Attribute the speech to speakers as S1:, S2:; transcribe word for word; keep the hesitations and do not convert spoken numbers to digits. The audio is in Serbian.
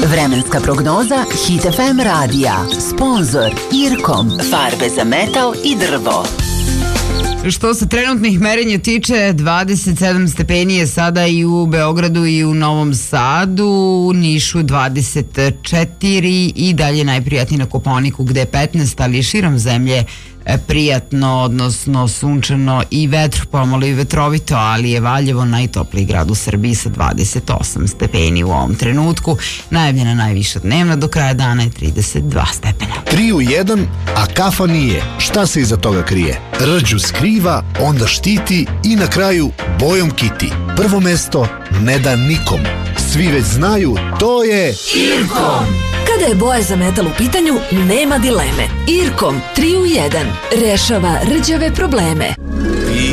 S1: Vremenska prognoza Hit F M radija. Sponzor Irkom. Farbe za metal i drvo.
S2: Što se trenutnih merenja tiče, dvadeset sedam stepeni je sada i u Beogradu i u Novom Sadu, u Nišu dvadeset četiri i dalje najprijatniji na Kopaoniku gde je petnaest, ali širom zemlje prijatno, odnosno sunčano i vetro, pomalo i vetrovito, ali je Valjevo najtopliji grad u Srbiji sa dvadeset osam stepeni u ovom trenutku. Najavljena najviša dnevna do kraja dana je trideset dva stepena.
S3: Tri u jedan, a kafa nije. Šta se iza toga krije? Rđu skriva, onda štiti i na kraju bojom kiti. Prvo mesto ne da nikom. Svi već znaju, to je Irkom.
S4: Kada je boja za metal u pitanju, nema dileme. Irkom tri u jedan rešava rđave probleme.